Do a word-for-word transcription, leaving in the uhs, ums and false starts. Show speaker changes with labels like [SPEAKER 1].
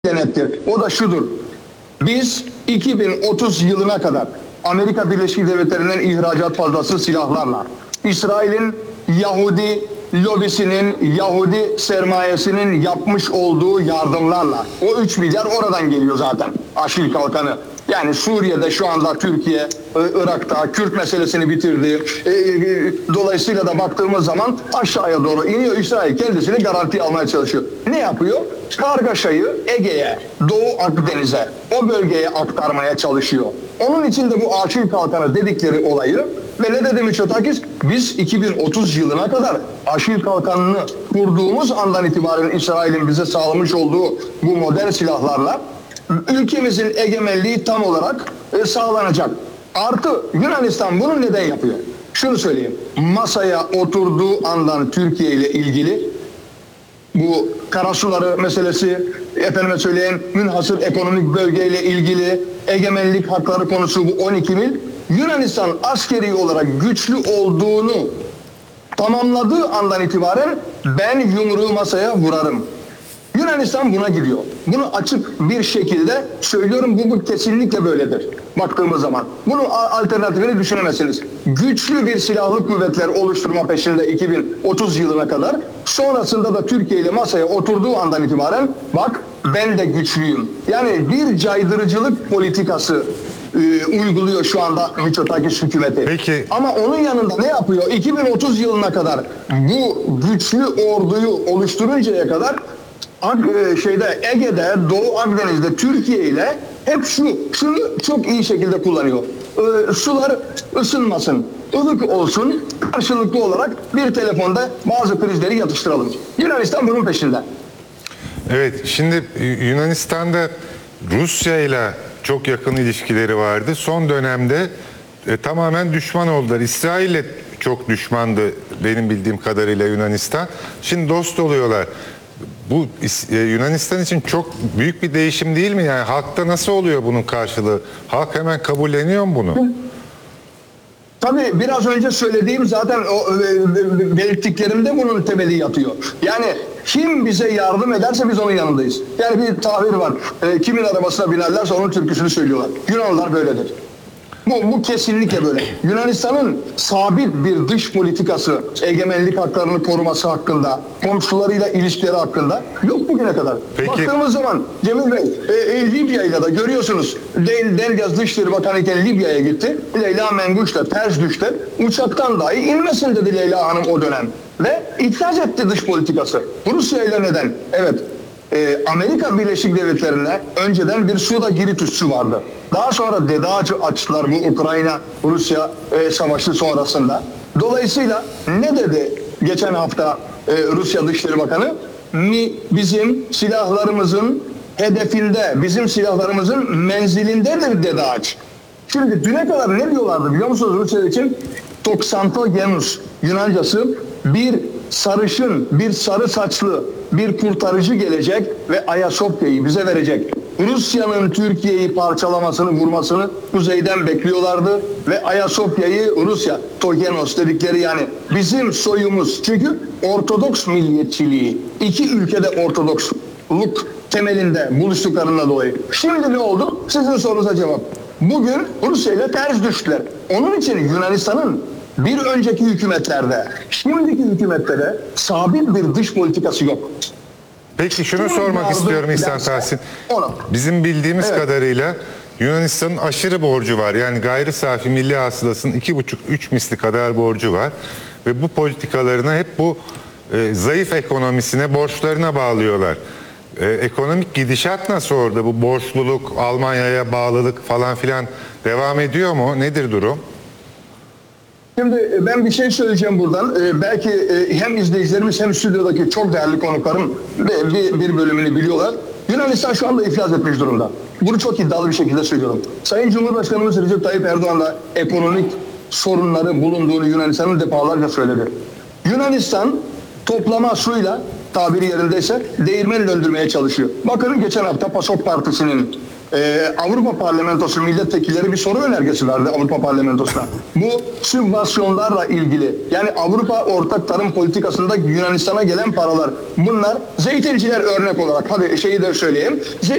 [SPEAKER 1] denettir. O da şudur. Biz iki bin otuz yılına kadar Amerika Birleşik Devletleri'nden ihracat fazlası silahlarla, İsrail'in Yahudi lobisinin, Yahudi sermayesinin yapmış olduğu yardımlarla, o üç milyar oradan geliyor zaten, Aşil Kalkanı. Yani Suriye'de şu anda Türkiye, Irak'ta Kürt meselesini bitirdi. Dolayısıyla da baktığımız zaman aşağıya doğru iniyor. İsrail kendisini garanti almaya çalışıyor. Ne yapıyor? Kargaşayı Ege'ye, Doğu Akdeniz'e, o bölgeye aktarmaya çalışıyor. Onun için de bu Aşil Kalkanı dedikleri olayı ve ne dedi Mitsotakis? Biz iki bin otuz yılına kadar Aşil Kalkanı'nı kurduğumuz andan itibaren İsrail'in bize sağlamış olduğu bu modern silahlarla ülkemizin egemenliği tam olarak e, sağlanacak. Artı Yunanistan bunu neden yapıyor? Şunu söyleyeyim. Masaya oturduğu andan Türkiye ile ilgili bu karasuları meselesi, efendime söyleyeyim münhasır ekonomik bölgeyle ilgili egemenlik hakları konusu bu on iki mil, Yunanistan askeri olarak güçlü olduğunu tamamladığı andan itibaren ben yumruğu masaya vurarım. Yunanistan buna gidiyor. Bunu açık bir şekilde söylüyorum. Bu, bu kesinlikle böyledir. Baktığımız zaman. Bunun alternatifini düşünemezsiniz. Güçlü bir silahlı kuvvetler oluşturma peşinde iki bin otuz yılına kadar. Sonrasında da Türkiye ile masaya oturduğu andan itibaren bak ben de güçlüyüm. Yani bir caydırıcılık politikası e, uyguluyor şu anda Mitsotakis hükümeti.
[SPEAKER 2] Peki.
[SPEAKER 1] Ama onun yanında ne yapıyor? iki bin otuz yılına kadar bu güçlü orduyu oluşturuncaya kadar şeyde Ege'de, Doğu Akdeniz'de Türkiye ile hep şu, şunu çok iyi şekilde kullanıyor. Ee, sular ısınmasın, ılık olsun, karşılıklı olarak bir telefonda bazı krizleri yatıştıralım. Yunanistan bunun peşinde.
[SPEAKER 2] Evet, şimdi Yunanistan'da Rusya ile çok yakın ilişkileri vardı. Son dönemde e, tamamen düşman oldular. İsrail'le çok düşmandı benim bildiğim kadarıyla Yunanistan. Şimdi dost oluyorlar. Bu Yunanistan için çok büyük bir değişim değil mi? Yani halkta nasıl oluyor bunun karşılığı? Halk hemen kabulleniyor mu bunu?
[SPEAKER 1] Tabii biraz önce söylediğim zaten o belirttiklerimde bunun temeli yatıyor. Yani kim bize yardım ederse biz onun yanındayız. Yani bir tabir var. E, kimin arabasına binerlerse onun türküsünü söylüyorlar. Yunanlılar böyledir. Bu, bu kesinlikle böyle. Yunanistan'ın sabit bir dış politikası, egemenlik haklarını koruması hakkında, komşularıyla ilişkileri hakkında yok bugüne kadar.
[SPEAKER 2] Peki.
[SPEAKER 1] Baktığımız zaman Cemil Bey, e, e, Libya'yla da görüyorsunuz. Delgaz Dışişleri Bakanı iken Libya'ya gitti. Leyla Menguş'la ters düştü. Uçaktan dahi inmesin dedi Leyla Hanım o dönem. Ve itiraz etti dış politikası. Rusya ile neden? Evet. Ee, Amerika Birleşik Devletleri'ne önceden bir suda girit üssü vardı. Daha sonra DEDA'cı açtılar bu Ukrayna-Rusya e, savaşı sonrasında. Dolayısıyla ne dedi geçen hafta e, Rusya Dışişleri Bakanı? Mi, bizim silahlarımızın hedefinde, bizim silahlarımızın menzilindedir DEDA'cı. Şimdi düne kadar ne diyorlardı biliyor musunuz Rusya için? Toxantogenus Yunancası bir sarışın, bir sarı saçlı bir kurtarıcı gelecek ve Ayasofya'yı bize verecek. Rusya'nın Türkiye'yi parçalamasını, vurmasını kuzeyden bekliyorlardı ve Ayasofya'yı Rusya, Togenos dedikleri yani bizim soyumuz. Çünkü Ortodoks milliyetçiliği, iki ülkede Ortodoksluk temelinde buluştuklarına dolayı. Şimdi ne oldu? Sizin sorunuza cevap. Bugün Rusya ile ters düştüler. Onun için Yunanistan'ın bir önceki hükümetlerde, şimdiki hükümetlere sabit bir dış politikası yok.
[SPEAKER 2] Peki şunu
[SPEAKER 1] Kim
[SPEAKER 2] sormak istiyorum İhsan Tahsin.
[SPEAKER 1] Onu.
[SPEAKER 2] Bizim bildiğimiz
[SPEAKER 1] Evet.
[SPEAKER 2] kadarıyla Yunanistan'ın aşırı borcu var. Yani gayri safi milli hasılasının iki buçuk üç misli kadar borcu var. Ve bu politikalarına hep bu e, zayıf ekonomisine, borçlarına bağlıyorlar. E, ekonomik gidişat nasıl orada? Bu borçluluk, Almanya'ya bağlılık falan filan devam ediyor mu? Nedir durum?
[SPEAKER 1] Şimdi ben bir şey söyleyeceğim buradan. Ee, belki e, hem izleyicilerimiz hem stüdyodaki çok değerli konuklarım bir, bir bölümünü biliyorlar. Yunanistan şu anda iflas etmiş durumda. Bunu çok iddialı bir şekilde söylüyorum. Sayın Cumhurbaşkanımız Recep Tayyip Erdoğan da ekonomik sorunları bulunduğunu Yunanistan'ın defalarca söyledi. Yunanistan toplama suyla tabiri yerindeyse değirmen döndürmeye çalışıyor. Bakın geçen hafta PASOK Partisi'nin Ee, Avrupa Parlamentosu milletvekilleri bir soru önergesi verdi Avrupa Parlamentosu'na. Bu sübvansiyonlarla ilgili, yani Avrupa ortak tarım politikasında Yunanistan'a gelen paralar, bunlar zeytinciler örnek olarak, hadi şeyi de söyleyeyim.